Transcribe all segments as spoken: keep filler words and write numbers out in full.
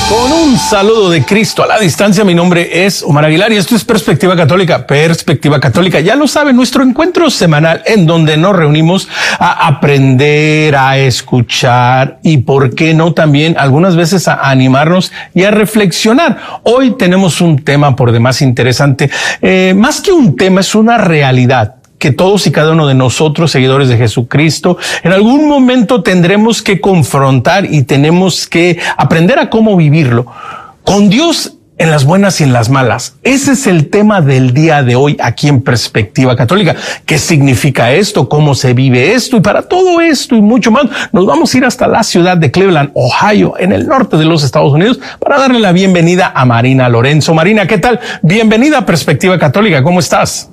Con un saludo de Cristo a la distancia, mi nombre es Omar Aguilar y esto es Perspectiva Católica, Perspectiva Católica. Ya lo saben, nuestro encuentro semanal en donde nos reunimos a aprender, a escuchar y, por qué no, también algunas veces a animarnos y a reflexionar. Hoy tenemos un tema por demás interesante. Eh, más que un tema, es una realidad que todos y cada uno de nosotros, seguidores de Jesucristo, en algún momento tendremos que confrontar y tenemos que aprender a cómo vivirlo. Con Dios en las buenas y en las malas. Ese es el tema del día de hoy aquí en Perspectiva Católica. ¿Qué significa esto? ¿Cómo se vive esto? Y para todo esto y mucho más, nos vamos a ir hasta la ciudad de Cleveland, Ohio, en el norte de los Estados Unidos, para darle la bienvenida a Marina Lorenzo. Marina, ¿qué tal? Bienvenida a Perspectiva Católica. ¿Cómo estás?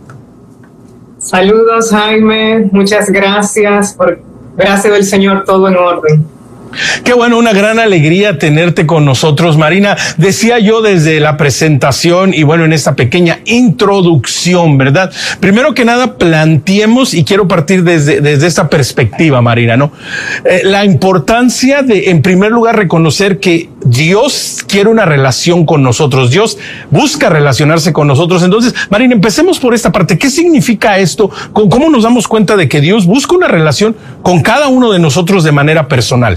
Saludos, Jaime. Muchas gracias. Por gracia del Señor, todo en orden. Qué bueno, una gran alegría tenerte con nosotros, Marina. Decía yo desde la presentación y bueno, en esta pequeña introducción, ¿verdad? Primero que nada, planteemos, y quiero partir desde, desde esta perspectiva, Marina, ¿no? Eh, la importancia de, en primer lugar, reconocer que Dios quiere una relación con nosotros. Dios busca relacionarse con nosotros. Entonces, Marina, empecemos por esta parte. ¿Qué significa esto? ¿Cómo nos damos cuenta de que Dios busca una relación con cada uno de nosotros de manera personal?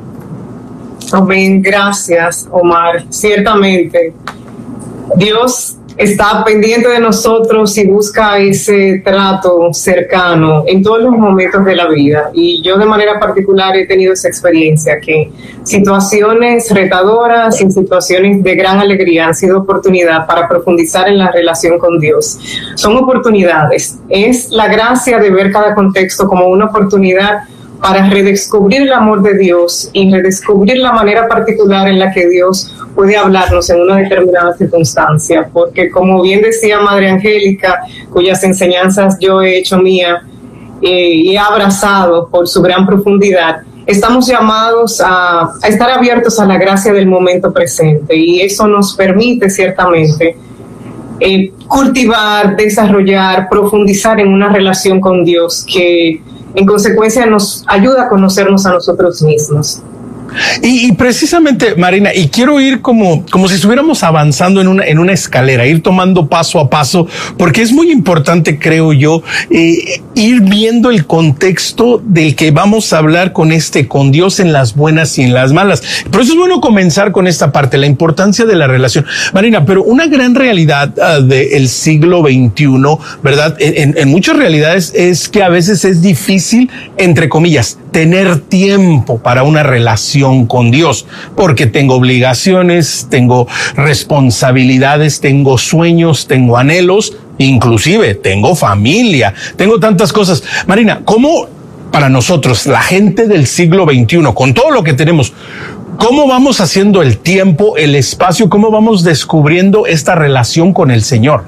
Amén, gracias, Omar. Ciertamente, Dios está pendiente de nosotros y busca ese trato cercano en todos los momentos de la vida. Y yo de manera particular he tenido esa experiencia, que situaciones retadoras y situaciones de gran alegría han sido oportunidad para profundizar en la relación con Dios. Son oportunidades. Es la gracia de ver cada contexto como una oportunidad para redescubrir el amor de Dios y redescubrir la manera particular en la que Dios puede hablarnos en una determinada circunstancia. Porque, como bien decía Madre Angélica, cuyas enseñanzas yo he hecho mía eh, y he abrazado por su gran profundidad, estamos llamados a, a estar abiertos a la gracia del momento presente, y eso nos permite ciertamente eh, cultivar, desarrollar, profundizar en una relación con Dios que en consecuencia nos ayuda a conocernos a nosotros mismos. Y, y precisamente, Marina, y quiero ir como, como si estuviéramos avanzando en una, en una escalera, ir tomando paso a paso, porque es muy importante, creo yo, eh, ir viendo el contexto del que vamos a hablar con este, con Dios en las buenas y en las malas. Por eso es bueno comenzar con esta parte, la importancia de la relación. Marina, pero una gran realidad uh, del siglo veintiuno, ¿verdad? En, en, en muchas realidades es que a veces es difícil, entre comillas, tener tiempo para una relación con Dios, porque tengo obligaciones, tengo responsabilidades, tengo sueños, tengo anhelos, inclusive tengo familia, tengo tantas cosas. Marina, ¿cómo para nosotros, la gente del siglo veintiuno, con todo lo que tenemos, cómo vamos haciendo el tiempo, el espacio, cómo vamos descubriendo esta relación con el Señor?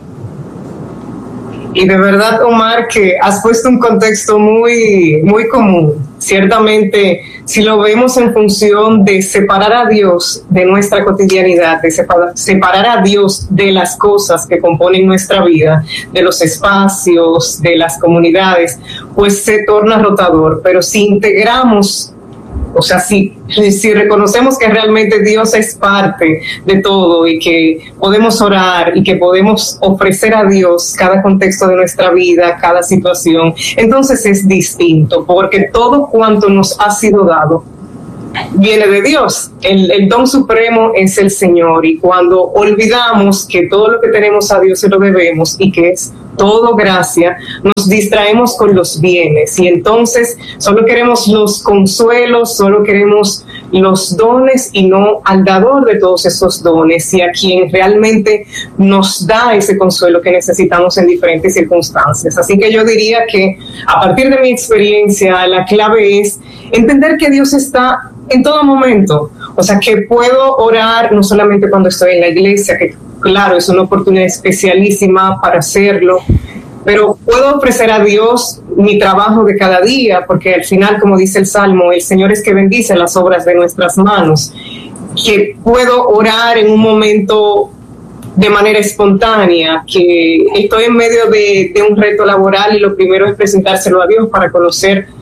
Y de verdad, Omar, que has puesto un contexto muy, muy común. Ciertamente, si lo vemos en función de separar a Dios de nuestra cotidianidad, de separar, separar a Dios de las cosas que componen nuestra vida, de los espacios, de las comunidades, pues se torna rotador. Pero si integramos, o sea, si, si reconocemos que realmente Dios es parte de todo y que podemos orar y que podemos ofrecer a Dios cada contexto de nuestra vida, cada situación, entonces es distinto, porque todo cuanto nos ha sido dado viene de Dios. El, el don supremo es el Señor, y cuando olvidamos que todo lo que tenemos a Dios se lo debemos y que es todo gracia, nos distraemos con los bienes y entonces solo queremos los consuelos, solo queremos los dones y no al dador de todos esos dones y a quien realmente nos da ese consuelo que necesitamos en diferentes circunstancias. Así que yo diría que a partir de mi experiencia la clave es entender que Dios está en todo momento, o sea que puedo orar no solamente cuando estoy en la iglesia, que claro, es una oportunidad especialísima para hacerlo, pero puedo ofrecer a Dios mi trabajo de cada día, porque al final, como dice el Salmo, el Señor es que bendice las obras de nuestras manos, que puedo orar en un momento de manera espontánea, que estoy en medio de, de un reto laboral y lo primero es presentárselo a Dios para conocer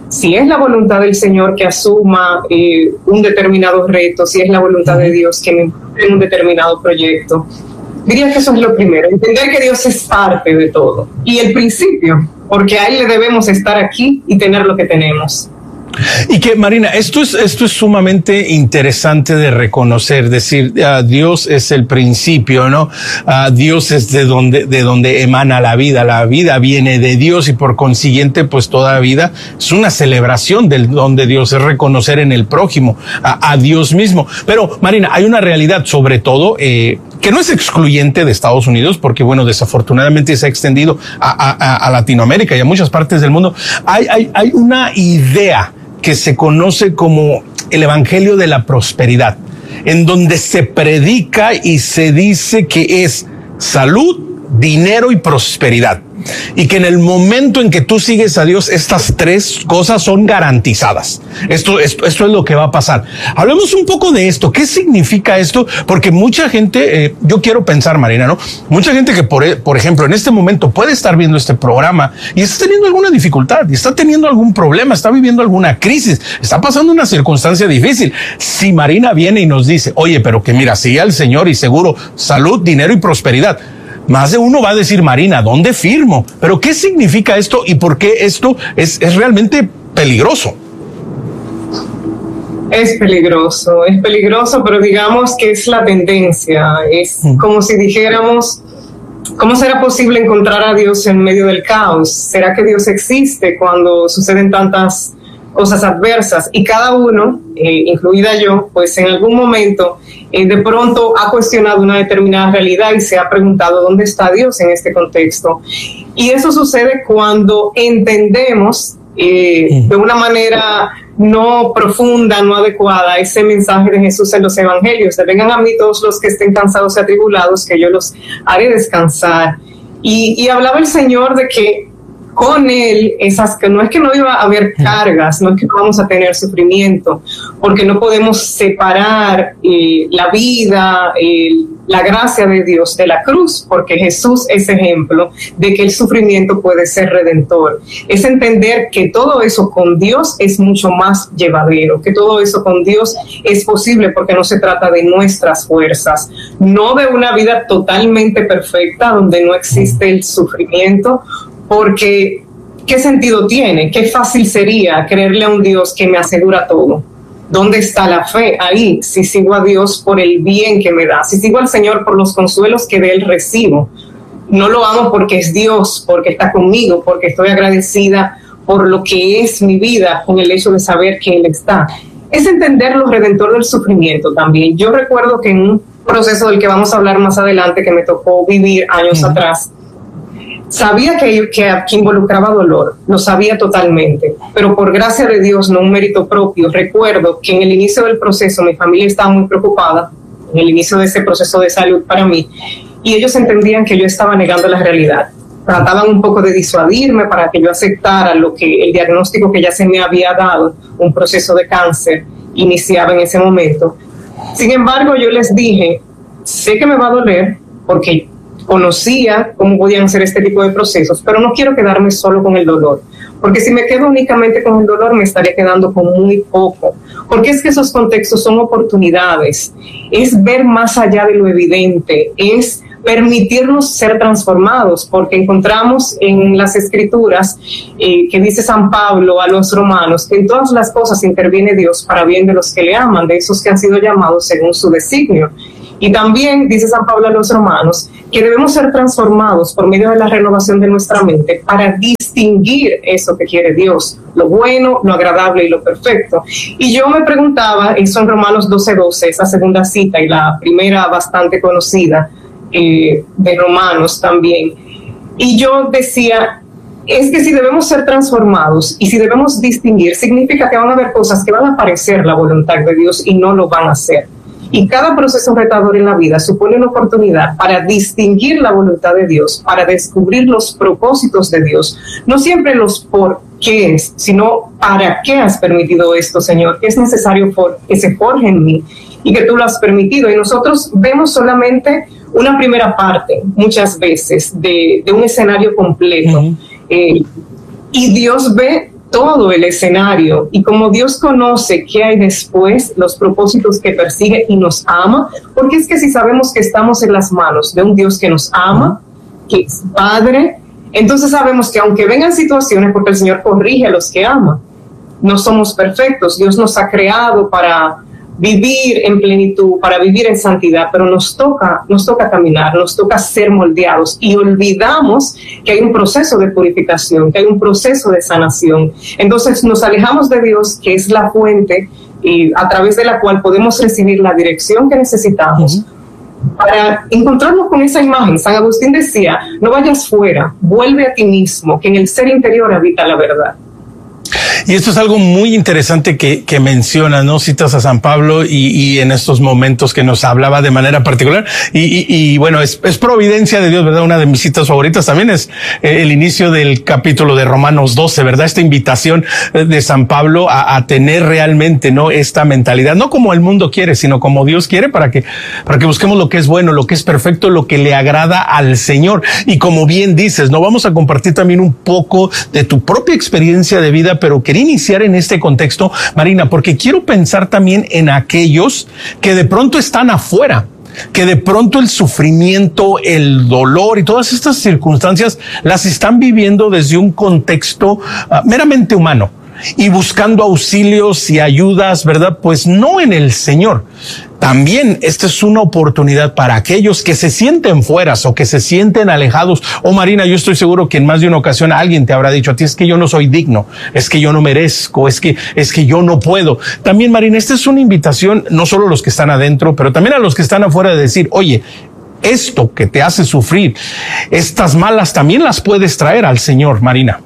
si es la voluntad del Señor que asuma eh, un determinado reto, si es la voluntad de Dios que me impulse en un determinado proyecto. Diría que eso es lo primero, entender que Dios es parte de todo y el principio, porque a Él le debemos estar aquí y tener lo que tenemos. Y que, Marina, esto es, esto es sumamente interesante de reconocer, decir, uh, Dios es el principio, ¿no? Uh, Dios es de donde, de donde emana la vida, la vida viene de Dios y por consiguiente, pues toda vida es una celebración del don de Dios, es reconocer en el prójimo a, a Dios mismo. Pero, Marina, hay una realidad, sobre todo, eh, que no es excluyente de Estados Unidos, porque, bueno, desafortunadamente se ha extendido a, a, a Latinoamérica y a muchas partes del mundo. Hay, hay, hay una idea que se conoce como el Evangelio de la Prosperidad, en donde se predica y se dice que es salud, dinero y prosperidad. Y que en el momento en que tú sigues a Dios, estas tres cosas son garantizadas. Esto, esto, esto es lo que va a pasar. Hablemos un poco de esto. ¿Qué significa esto? Porque mucha gente, eh, yo quiero pensar, Marina, ¿no? Mucha gente que, por, por ejemplo, en este momento puede estar viendo este programa y está teniendo alguna dificultad, y está teniendo algún problema, está viviendo alguna crisis, está pasando una circunstancia difícil. Si Marina viene y nos dice, oye, pero que mira, sigue al Señor y seguro salud, dinero y prosperidad, más de uno va a decir, Marina, ¿dónde firmo? Pero ¿qué significa esto y por qué esto es, es realmente peligroso? Es peligroso, es peligroso, pero digamos que es la tendencia. Es como si dijéramos, ¿cómo será posible encontrar a Dios en medio del caos? ¿Será que Dios existe cuando suceden tantas cosas adversas? Y cada uno, eh, incluida yo, pues en algún momento eh, de pronto ha cuestionado una determinada realidad y se ha preguntado dónde está Dios en este contexto. Y eso sucede cuando entendemos eh, de una manera no profunda, no adecuada, ese mensaje de Jesús en los evangelios, de vengan a mí todos los que estén cansados y atribulados, que yo los haré descansar. Y, y hablaba el Señor de que con Él, esas que no es que no iba a haber cargas, no es que no vamos a tener sufrimiento, porque no podemos separar eh, la vida, eh, la gracia de Dios de la cruz, porque Jesús es ejemplo de que el sufrimiento puede ser redentor. Es entender que todo eso con Dios es mucho más llevadero, que todo eso con Dios es posible porque no se trata de nuestras fuerzas, no de una vida totalmente perfecta donde no existe el sufrimiento. Porque, ¿qué sentido tiene? Qué fácil sería creerle a un Dios que me asegura todo. ¿Dónde está la fe? Ahí, si sigo a Dios por el bien que me da, si sigo al Señor por los consuelos que de Él recibo. No lo amo porque es Dios, porque está conmigo, porque estoy agradecida por lo que es mi vida, con el hecho de saber que Él está. Es entender lo redentor del sufrimiento también. Yo recuerdo que en un proceso del que vamos a hablar más adelante, que me tocó vivir años uh-huh. atrás, sabía que, que, que involucraba dolor, lo sabía totalmente, pero por gracia de Dios, no un mérito propio, recuerdo que en el inicio del proceso mi familia estaba muy preocupada, en el inicio de ese proceso de salud para mí, y ellos entendían que yo estaba negando la realidad. Trataban un poco de disuadirme para que yo aceptara lo que el diagnóstico que ya se me había dado, un proceso de cáncer, iniciaba en ese momento. Sin embargo, yo les dije, sé que me va a doler porque conocía cómo podían ser este tipo de procesos, pero no quiero quedarme solo con el dolor, porque si me quedo únicamente con el dolor me estaría quedando con muy poco, porque es que esos contextos son oportunidades, es ver más allá de lo evidente, es permitirnos ser transformados, porque encontramos en las escrituras eh, que dice San Pablo a los romanos, que en todas las cosas interviene Dios para bien de los que le aman, de esos que han sido llamados según su designio. Y también dice San Pablo a los romanos que debemos ser transformados por medio de la renovación de nuestra mente para distinguir eso que quiere Dios, lo bueno, lo agradable y lo perfecto. Y yo me preguntaba, eso en Romanos doce doce, esa segunda cita y la primera bastante conocida eh, de Romanos también, y yo decía, es que si debemos ser transformados y si debemos distinguir, significa que van a haber cosas que van a parecer la voluntad de Dios y no lo van a hacer. Y cada proceso retador en la vida supone una oportunidad para distinguir la voluntad de Dios, para descubrir los propósitos de Dios. No siempre los por qué es, sino para qué has permitido esto, Señor, que es necesario for, que se forje en mí y que tú lo has permitido. Y nosotros vemos solamente una primera parte, muchas veces, de, de un escenario completo. Uh-huh. Eh, y Dios ve todo el escenario, y como Dios conoce qué hay después, los propósitos que persigue y nos ama, porque es que si sabemos que estamos en las manos de un Dios que nos ama, que es Padre, entonces sabemos que aunque vengan situaciones, porque el Señor corrige a los que ama, no somos perfectos, Dios nos ha creado para vivir en plenitud, para vivir en santidad, pero nos toca, nos toca caminar, nos toca ser moldeados, y olvidamos que hay un proceso de purificación, que hay un proceso de sanación. Entonces nos alejamos de Dios, que es la fuente y a través de la cual podemos recibir la dirección que necesitamos uh-huh. para encontrarnos con esa imagen. San Agustín decía, no vayas fuera, vuelve a ti mismo, que en el ser interior habita la verdad. Y esto es algo muy interesante que, que mencionas, ¿no? Citas a San Pablo y, y en estos momentos que nos hablaba de manera particular. Y, y, y bueno, es, es providencia de Dios, ¿verdad? Una de mis citas favoritas también es eh, el inicio del capítulo de Romanos doce, ¿verdad? Esta invitación de San Pablo a, a tener realmente, ¿no? Esta mentalidad, no como el mundo quiere, sino como Dios quiere, para que, para que busquemos lo que es bueno, lo que es perfecto, lo que le agrada al Señor. Y como bien dices, ¿no? Vamos a compartir también un poco de tu propia experiencia de vida, pero quería iniciar en este contexto, Marina, porque quiero pensar también en aquellos que de pronto están afuera, que de pronto el sufrimiento, el dolor y todas estas circunstancias las están viviendo desde un contexto uh, meramente humano y buscando auxilios y ayudas, ¿verdad? Pues no en el Señor. También esta es una oportunidad para aquellos que se sienten fueras o que se sienten alejados. Oh, Marina, yo estoy seguro que en más de una ocasión alguien te habrá dicho a ti, es que yo no soy digno, es que yo no merezco, es que, es que yo no puedo. También, Marina, esta es una invitación, no solo a los que están adentro, pero también a los que están afuera, de decir, oye, esto que te hace sufrir, estas malas también las puedes traer al Señor, Marina.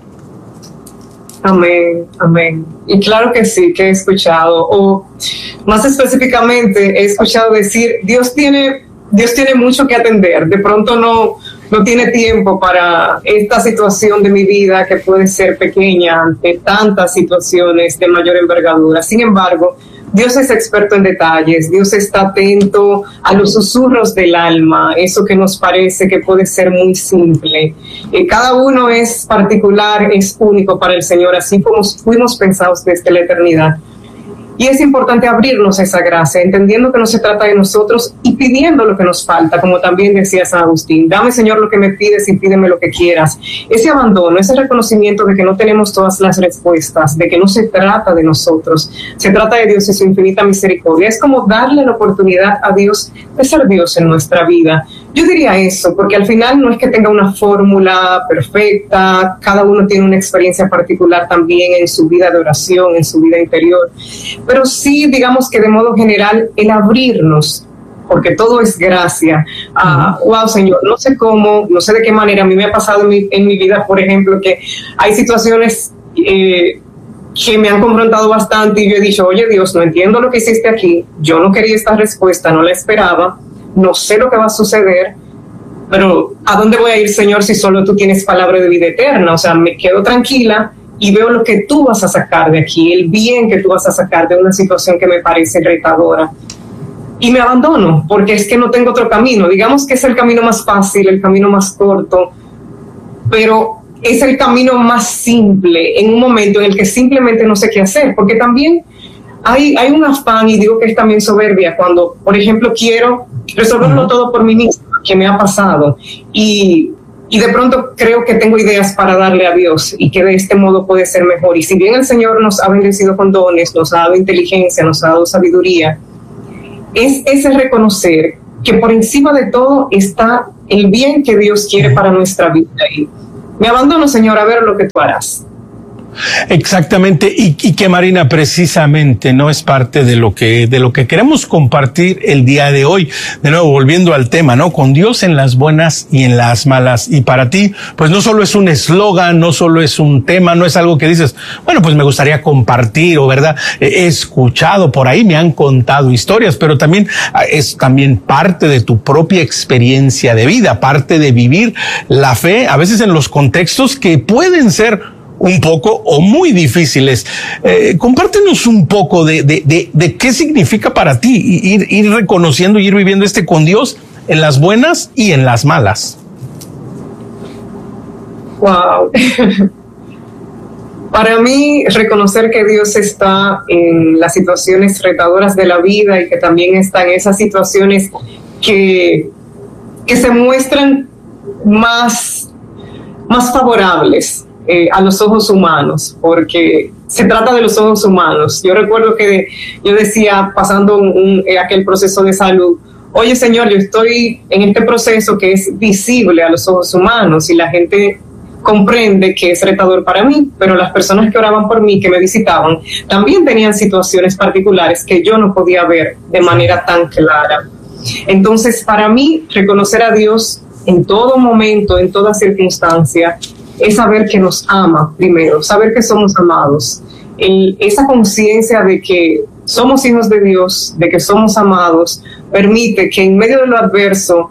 Amén, amén. Y claro que sí, que he escuchado, o más específicamente he escuchado decir, Dios tiene, Dios tiene mucho que atender, de pronto no, no tiene tiempo para esta situación de mi vida que puede ser pequeña ante tantas situaciones de mayor envergadura. Sin embargo, Dios es experto en detalles, Dios está atento a los susurros del alma, eso que nos parece que puede ser muy simple. Eh, cada uno es particular, es único para el Señor, así como fuimos pensados desde la eternidad. Y es importante abrirnos a esa gracia, entendiendo que no se trata de nosotros y pidiendo lo que nos falta, como también decía San Agustín. Dame, Señor, lo que me pides y pídeme lo que quieras. Ese abandono, ese reconocimiento de que no tenemos todas las respuestas, de que no se trata de nosotros, se trata de Dios y su infinita misericordia. Es como darle la oportunidad a Dios de ser Dios en nuestra vida. Yo diría eso, porque al final no es que tenga una fórmula perfecta, cada uno tiene una experiencia particular también en su vida de oración, en su vida interior, pero sí, digamos que de modo general, el abrirnos, porque todo es gracia. Uh, wow, Señor, no sé cómo, no sé de qué manera, a mí me ha pasado en mi, en mi vida, por ejemplo, que hay situaciones eh, que me han confrontado bastante y yo he dicho, oye Dios, no entiendo lo que hiciste aquí, yo no quería esta respuesta, no la esperaba, no sé lo que va a suceder, pero ¿a dónde voy a ir, Señor, si solo tú tienes palabra de vida eterna? O sea, me quedo tranquila y veo lo que tú vas a sacar de aquí, el bien que tú vas a sacar de una situación que me parece retadora. Y me abandono, porque es que no tengo otro camino. Digamos que es el camino más fácil, el camino más corto, pero es el camino más simple en un momento en el que simplemente no sé qué hacer, porque también hay, hay un afán, y digo que es también soberbia, cuando, por ejemplo, quiero resolverlo uh-huh. todo por mí mismo, que me ha pasado, y, y de pronto creo que tengo ideas para darle a Dios y que de este modo puede ser mejor. Y si bien el Señor nos ha bendecido con dones, nos ha dado inteligencia, nos ha dado sabiduría, es ese reconocer que por encima de todo está el bien que Dios quiere para nuestra vida. Y me abandono, Señor, a ver lo que tú harás. Exactamente, y, y que Marina precisamente no es parte de lo que de lo que queremos compartir el día de hoy. De nuevo, volviendo al tema, ¿no? Con Dios en las buenas y en las malas. Y para ti, pues no solo es un eslogan, no solo es un tema, no es algo que dices, bueno, pues me gustaría compartir, o verdad, he escuchado por ahí, me han contado historias, pero también es también parte de tu propia experiencia de vida, parte de vivir la fe, a veces en los contextos que pueden ser un poco o muy difíciles. Eh, compártenos un poco de, de, de, de qué significa para ti ir, ir reconociendo y ir viviendo este con Dios en las buenas y en las malas. Wow. Para mí, reconocer que Dios está en las situaciones retadoras de la vida y que también está en esas situaciones que, que se muestran más, más favorables eh, a los ojos humanos, porque se trata de los ojos humanos. Yo recuerdo que yo decía, pasando un, un, aquel proceso de salud, oye Señor, yo estoy en este proceso que es visible a los ojos humanos y la gente comprende que es retador para mí, pero las personas que oraban por mí, que me visitaban, también tenían situaciones particulares que yo no podía ver de manera tan clara. Entonces, para mí, reconocer a Dios en todo momento, en toda circunstancia, es saber que nos ama primero, saber que somos amados. El, esa conciencia de que somos hijos de Dios, de que somos amados, permite que en medio de lo adverso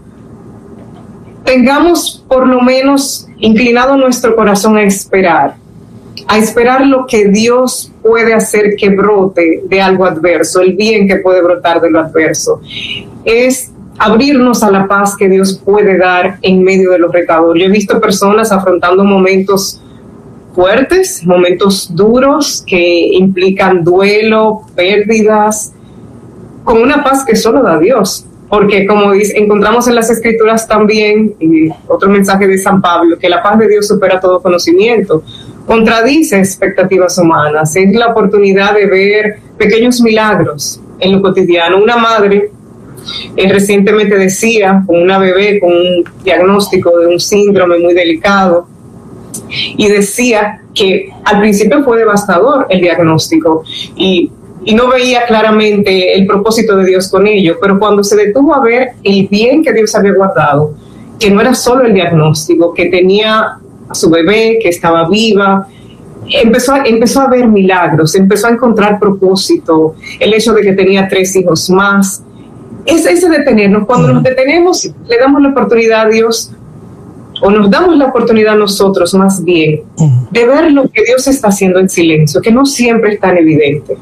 tengamos por lo menos inclinado nuestro corazón a esperar, a esperar lo que Dios puede hacer que brote de algo adverso, el bien que puede brotar de lo adverso. Es abrirnos a la paz que Dios puede dar en medio de los retadores. Yo he visto personas afrontando momentos fuertes, momentos duros que implican duelo, pérdidas, con una paz que solo da Dios. Porque como dice, encontramos en las Escrituras también, y otro mensaje de San Pablo, que la paz de Dios supera todo conocimiento, contradice expectativas humanas, es la oportunidad de ver pequeños milagros en lo cotidiano. Una madre eh, recientemente decía, con una bebé con un diagnóstico de un síndrome muy delicado, y decía que al principio fue devastador el diagnóstico, y y no veía claramente el propósito de Dios con ello, pero cuando se detuvo a ver el bien que Dios había guardado, que no era solo el diagnóstico, que tenía a su bebé, que estaba viva, empezó a, empezó a ver milagros, empezó a encontrar propósito, el hecho de que tenía tres hijos más, es ese detenernos. Cuando nos detenemos, le damos la oportunidad a Dios, o nos damos la oportunidad a nosotros más bien, de ver lo que Dios está haciendo en silencio, que no siempre es tan evidente.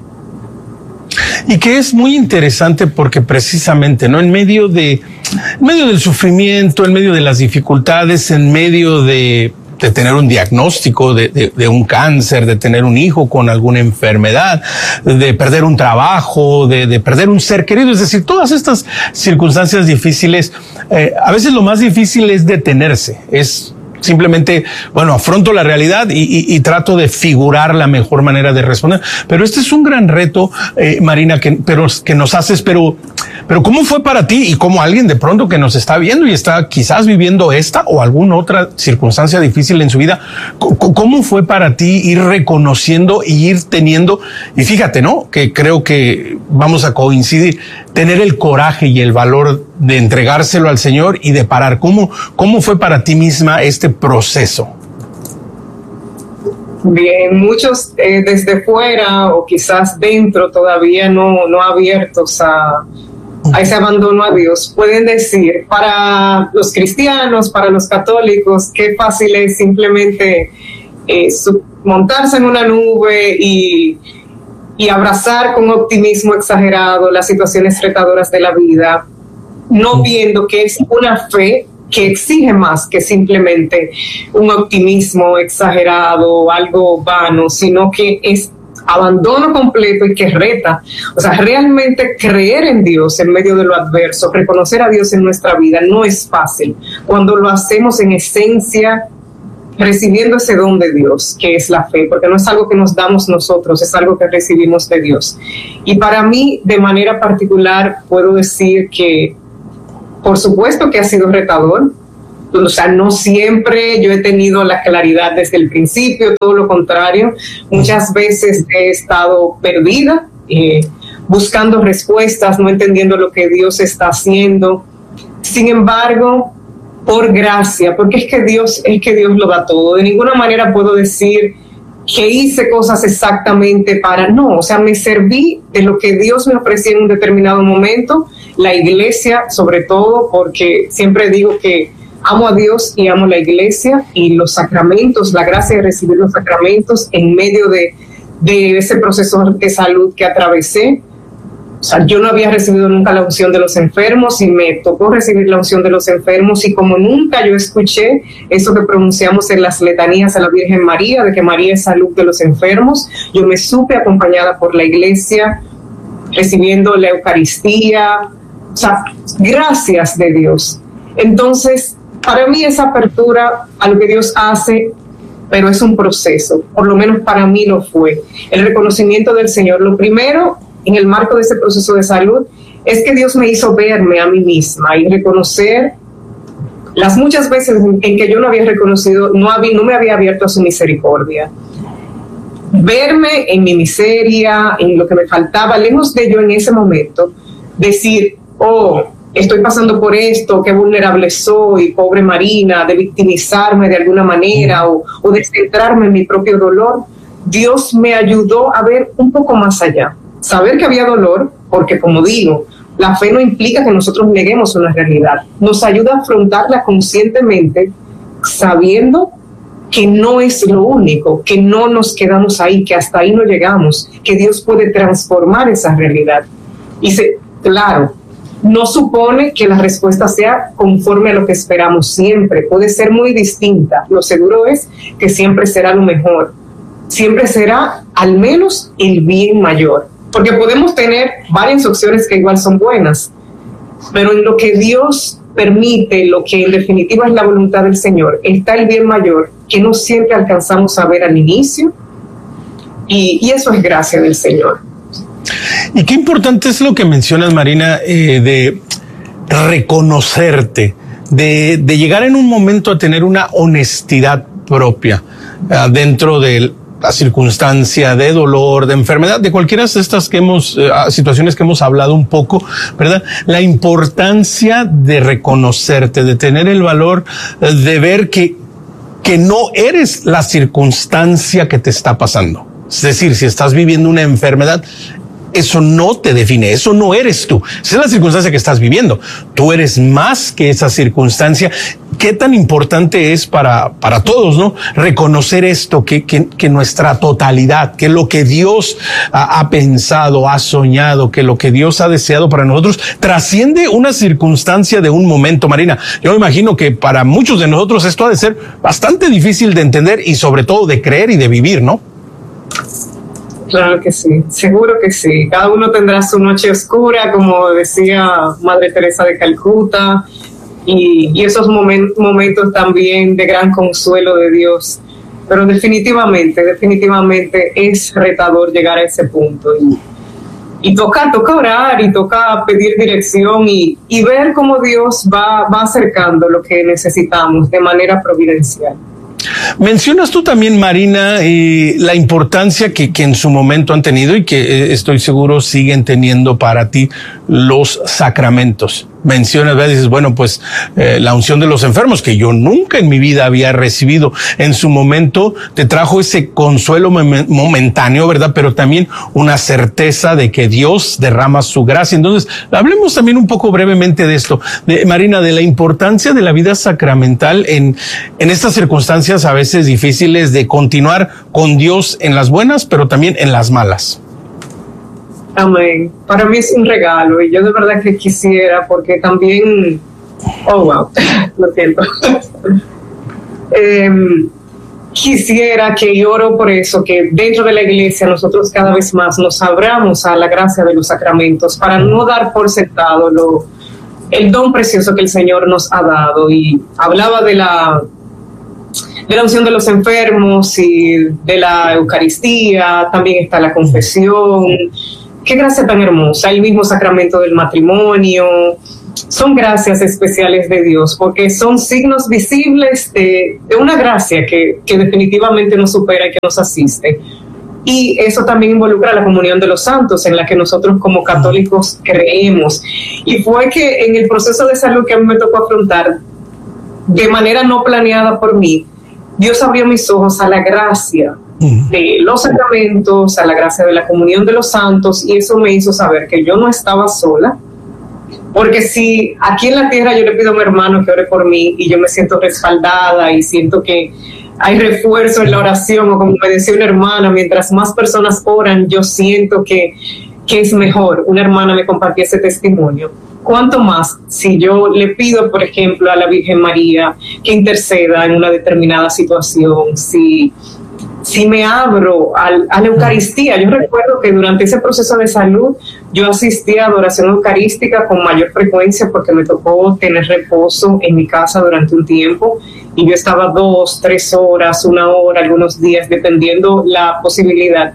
Y que es muy interesante porque precisamente, ¿no? En medio de, en medio del sufrimiento, en medio de las dificultades, en medio de, de tener un diagnóstico de, de, de un cáncer, de tener un hijo con alguna enfermedad, de perder un trabajo, de, de perder un ser querido, es decir, todas estas circunstancias difíciles, eh, a veces lo más difícil es detenerse, es simplemente, bueno, afronto la realidad y, y, y trato de figurar la mejor manera de responder. Pero este es un gran reto, eh, Marina, que, pero, que nos haces, pero, pero ¿cómo fue para ti y como alguien de pronto que nos está viendo y está quizás viviendo esta o alguna otra circunstancia difícil en su vida? ¿Cómo fue para ti ir reconociendo y ir teniendo, y fíjate, ¿no? Que creo que vamos a coincidir, tener el coraje y el valor de entregárselo al Señor y de parar. ¿Cómo, cómo fue para ti misma este proceso? Bien, muchos eh, desde fuera o quizás dentro todavía no, no abiertos a, a ese abandono a Dios, pueden decir, para los cristianos, para los católicos, qué fácil es simplemente eh, sub, montarse en una nube y, y abrazar con optimismo exagerado las situaciones retadoras de la vida, no viendo que es una fe que exige más que simplemente un optimismo exagerado, algo vano, sino que es abandono completo y que reta. O sea, realmente creer en Dios en medio de lo adverso, reconocer a Dios en nuestra vida no es fácil. Cuando lo hacemos en esencia, recibiendo ese don de Dios, que es la fe, porque no es algo que nos damos nosotros, es algo que recibimos de Dios. Y para mí, de manera particular, puedo decir que por supuesto que ha sido retador, o sea, no siempre yo he tenido la claridad desde el principio, todo lo contrario, muchas veces he estado perdida, eh, buscando respuestas, no entendiendo lo que Dios está haciendo. Sin embargo, por gracia, porque es que Dios, es que Dios lo da todo, de ninguna manera puedo decir que hice cosas exactamente para, no, o sea, me serví de lo que Dios me ofrecía en un determinado momento, la iglesia sobre todo, porque siempre digo que amo a Dios y amo la iglesia y los sacramentos, la gracia de recibir los sacramentos en medio de, de ese proceso de salud que atravesé, O sea, yo no había recibido nunca la unción de los enfermos y me tocó recibir la unción de los enfermos, y como nunca yo escuché eso que pronunciamos en las letanías a la Virgen María, de que María es salud de los enfermos, yo me supe acompañada por la iglesia, recibiendo la Eucaristía, o sea, gracias de Dios. Entonces, para mí esa apertura a lo que Dios hace, pero es un proceso, por lo menos para mí lo fue. El reconocimiento del Señor, lo primero, en el marco de ese proceso de salud, es que Dios me hizo verme a mí misma y reconocer las muchas veces en que yo no había reconocido, no, había, no me había abierto a su misericordia. Verme en mi miseria, en lo que me faltaba, lejos de yo en ese momento, decir, oh, estoy pasando por esto, qué vulnerable soy, pobre Marina, de victimizarme de alguna manera o, o de centrarme en mi propio dolor. Dios me ayudó a ver un poco más allá. Saber que había dolor, porque como digo, la fe no implica que nosotros neguemos una realidad. Nos ayuda a afrontarla conscientemente, sabiendo que no es lo único, que no nos quedamos ahí, que hasta ahí no llegamos, que Dios puede transformar esa realidad. Y se, claro, no supone que la respuesta sea conforme a lo que esperamos siempre, puede ser muy distinta. Lo seguro es que siempre será lo mejor, siempre será al menos el bien mayor. Porque podemos tener varias opciones que igual son buenas, pero en lo que Dios permite, lo que en definitiva es la voluntad del Señor, está el bien mayor que no siempre alcanzamos a ver al inicio, y, y eso es gracia del Señor. Y qué importante es lo que mencionas, Marina, eh, de reconocerte, de, de llegar en un momento a tener una honestidad propia uh, dentro del la circunstancia de dolor, de enfermedad, de cualquiera de estas que hemos, eh, situaciones que hemos hablado un poco, ¿verdad? La importancia de reconocerte, de tener el valor eh, de ver que, que no eres la circunstancia que te está pasando. Es decir, si estás viviendo una enfermedad, eso no te define, eso no eres tú. Esa es la circunstancia que estás viviendo. Tú eres más que esa circunstancia. Qué tan importante es para, para todos, ¿no? Reconocer esto, que, que, que nuestra totalidad, que lo que Dios ha, ha pensado, ha soñado, que lo que Dios ha deseado para nosotros trasciende una circunstancia de un momento. Marina, yo me imagino que para muchos de nosotros esto ha de ser bastante difícil de entender y sobre todo de creer y de vivir, ¿no? Claro que sí, seguro que sí. Cada uno tendrá su noche oscura, como decía Madre Teresa de Calcuta, y, y esos moment, momentos también de gran consuelo de Dios. Pero definitivamente, definitivamente es retador llegar a ese punto. Y, y toca, toca orar y toca pedir dirección y, y ver cómo Dios va, va acercando lo que necesitamos de manera providencial. Mencionas tú también, Marina, eh, la importancia que, que en su momento han tenido y que eh, estoy seguro siguen teniendo para ti los sacramentos. Mencionas, ¿verdad? Dices, bueno, pues eh, la unción de los enfermos, que yo nunca en mi vida había recibido. En su momento te trajo ese consuelo momentáneo, ¿verdad? Pero también una certeza de que Dios derrama su gracia. Entonces, hablemos también un poco brevemente de esto, de, Marina, de la importancia de la vida sacramental en, en estas circunstancias a veces difíciles de continuar con Dios en las buenas, pero también en las malas. Amén. Para mí es un regalo y yo de verdad que quisiera, porque también, oh wow, lo siento. eh, quisiera que y oro por eso, que dentro de la iglesia nosotros cada vez más nos abramos a la gracia de los sacramentos para no dar por sentado lo, el don precioso que el Señor nos ha dado. Y hablaba de la de la unción de los enfermos y de la Eucaristía, también está la confesión. Qué gracia tan hermosa, el mismo sacramento del matrimonio. Son gracias especiales de Dios, porque son signos visibles de, de una gracia que, que definitivamente nos supera y que nos asiste. Y eso también involucra la comunión de los santos, en la que nosotros como católicos creemos. Y fue que en el proceso de salud que a mí me tocó afrontar, de manera no planeada por mí, Dios abrió mis ojos a la gracia de los sacramentos, a la gracia de la comunión de los santos, y eso me hizo saber que yo no estaba sola, porque si aquí en la tierra yo le pido a mi hermano que ore por mí y yo me siento respaldada y siento que hay refuerzo en la oración, o como me decía una hermana, mientras más personas oran, yo siento que, que es mejor. Una hermana me compartió ese testimonio. ¿Cuánto más si yo le pido, por ejemplo, a la Virgen María que interceda en una determinada situación? Si, si me abro al, a la Eucaristía. Yo recuerdo que durante ese proceso de salud yo asistí a adoración eucarística con mayor frecuencia porque me tocó tener reposo en mi casa durante un tiempo y yo estaba dos, tres horas, una hora, algunos días, dependiendo la posibilidad.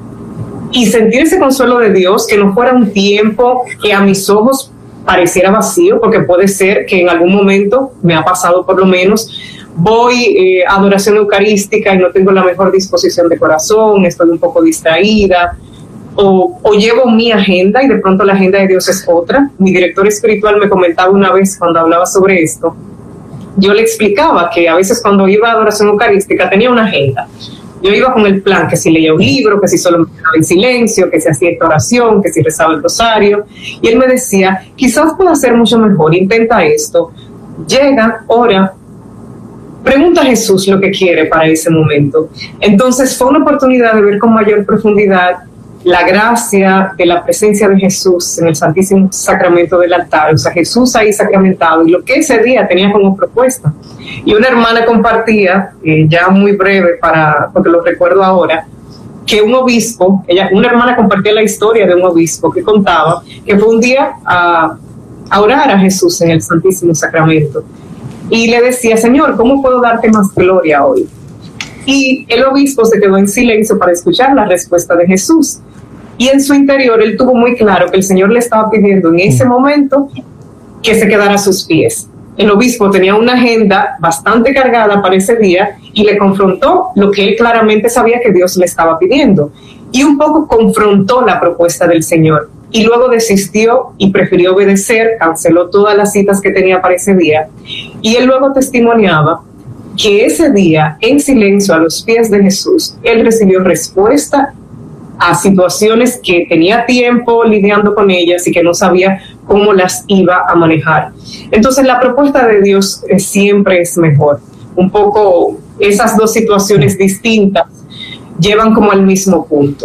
Y sentir ese consuelo de Dios, que no fuera un tiempo que a mis ojos pareciera vacío, porque puede ser que en algún momento, me ha pasado por lo menos, voy eh, a adoración eucarística y no tengo la mejor disposición de corazón, estoy un poco distraída, o, o llevo mi agenda y de pronto la agenda de Dios es otra. Mi director espiritual me comentaba una vez cuando hablaba sobre esto, yo le explicaba que a veces cuando iba a adoración eucarística tenía una agenda. Yo iba con el plan que si leía un libro, que si solo me quedaba en silencio, que si hacía esta oración, que si rezaba el rosario. Y él me decía, quizás pueda ser mucho mejor, intenta esto. Llega, ora, pregunta a Jesús lo que quiere para ese momento. Entonces fue una oportunidad de ver con mayor profundidad la gracia de la presencia de Jesús en el Santísimo Sacramento del altar, o sea, Jesús ahí sacramentado, y lo que ese día tenía como propuesta. Y una hermana compartía, eh, ya muy breve, para, porque lo recuerdo ahora, que un obispo, ella, una hermana compartía la historia de un obispo que contaba que fue un día a, a orar a Jesús en el Santísimo Sacramento, y le decía, Señor, ¿cómo puedo darte más gloria hoy? Y el obispo se quedó en silencio para escuchar la respuesta de Jesús. Y en su interior él tuvo muy claro que el Señor le estaba pidiendo en ese momento que se quedara a sus pies. El obispo tenía una agenda bastante cargada para ese día y le confrontó lo que él claramente sabía que Dios le estaba pidiendo. Y un poco confrontó la propuesta del Señor. Y luego desistió y prefirió obedecer, canceló todas las citas que tenía para ese día. Y él luego testimoniaba que ese día, en silencio, a los pies de Jesús, él recibió respuesta a situaciones que tenía tiempo lidiando con ellas y que no sabía cómo las iba a manejar. Entonces la propuesta de Dios eh, siempre es mejor. Un poco esas dos situaciones distintas llevan como al mismo punto.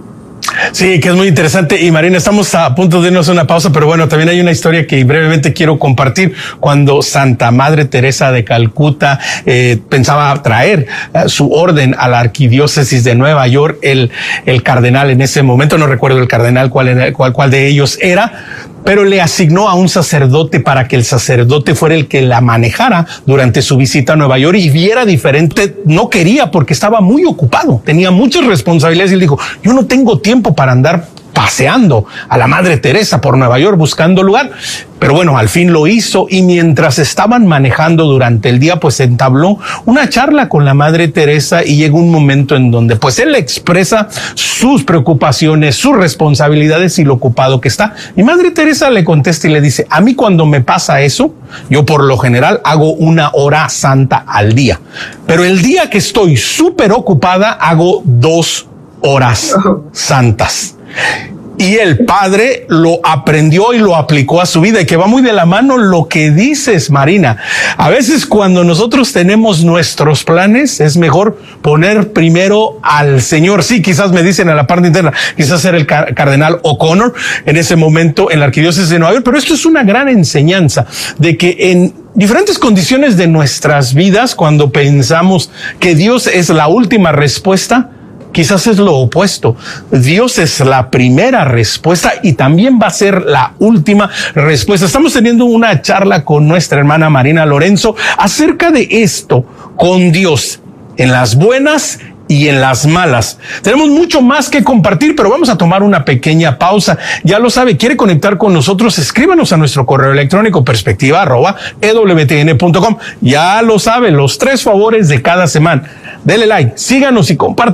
Sí, que es muy interesante. Y Marina, estamos a punto de irnos a una pausa, pero bueno, también hay una historia que brevemente quiero compartir. Cuando Santa Madre Teresa de Calcuta eh, pensaba traer uh, su orden a la arquidiócesis de Nueva York, el, el cardenal en ese momento, no recuerdo el cardenal cuál, cuál, cuál de ellos era, pero le asignó a un sacerdote para que el sacerdote fuera el que la manejara durante su visita a Nueva York y viera diferente. No quería porque estaba muy ocupado, tenía muchas responsabilidades y él dijo, yo no tengo tiempo para andar paseando a la Madre Teresa por Nueva York buscando lugar. Pero bueno, al fin lo hizo y mientras estaban manejando durante el día, pues entabló una charla con la Madre Teresa y llegó un momento en donde pues él le expresa sus preocupaciones, sus responsabilidades y lo ocupado que está. Y Madre Teresa le contesta y le dice, a mí cuando me pasa eso, yo por lo general hago una hora santa al día. Pero el día que estoy súper ocupada, hago dos horas santas. Y el padre lo aprendió y lo aplicó a su vida, y que va muy de la mano lo que dices, Marina. A veces cuando nosotros tenemos nuestros planes, es mejor poner primero al Señor. Sí, quizás me dicen a la parte interna, quizás era el cardenal O'Connor en ese momento en la arquidiócesis de Nueva York, pero esto es una gran enseñanza de que en diferentes condiciones de nuestras vidas, cuando pensamos que Dios es la última respuesta, quizás es lo opuesto. Dios es la primera respuesta y también va a ser la última respuesta. Estamos teniendo una charla con nuestra hermana Marina Lorenzo acerca de esto, con Dios, en las buenas y en las malas. Tenemos mucho más que compartir, pero vamos a tomar una pequeña pausa. Ya lo sabe, quiere conectar con nosotros, escríbanos a nuestro correo electrónico perspectiva arroba e w t n punto com. Ya lo sabe, los tres favores de cada semana. Dele like, síganos y compártanos.